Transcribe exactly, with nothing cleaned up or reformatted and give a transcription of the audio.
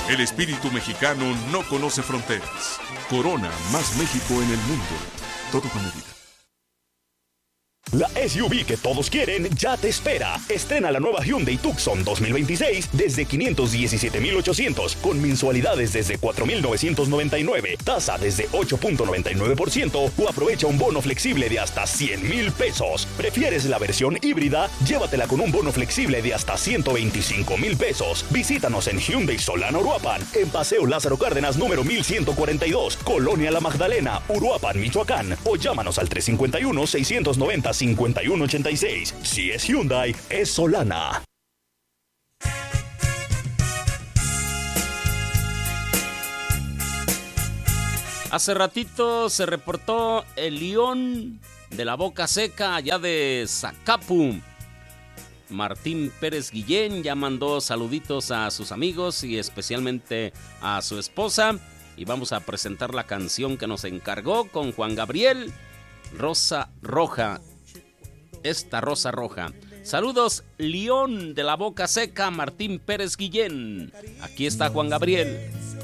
El espíritu mexicano no conoce fronteras. Corona, más México en el mundo. Todo con medida. La S U V que todos quieren ya te espera. Estrena la nueva Hyundai Tucson dos mil veintiséis desde quinientos diecisiete mil ochocientos, con mensualidades desde cuatro mil novecientos noventa y nueve, tasa desde ocho punto noventa y nueve por ciento o aprovecha un bono flexible de hasta cien mil pesos. ¿Prefieres la versión híbrida? Llévatela con un bono flexible de hasta ciento veinticinco mil pesos. Visítanos en Hyundai Solana Uruapan, en Paseo Lázaro Cárdenas número mil ciento cuarenta y dos, Colonia La Magdalena, Uruapan, Michoacán, o llámanos al tres cinco uno, seis nueve cero, cinco uno ocho seis. Si es Hyundai, es Solana. Hace ratito se reportó el León de la Boca Seca, allá de Zacapu. Martín Pérez Guillén ya mandó saluditos a sus amigos y especialmente a su esposa. Y vamos a presentar la canción que nos encargó con Juan Gabriel, Rosa Roja. Esta rosa roja. Saludos, León de la Boca Seca, Martín Pérez Guillén. Aquí está Juan Gabriel.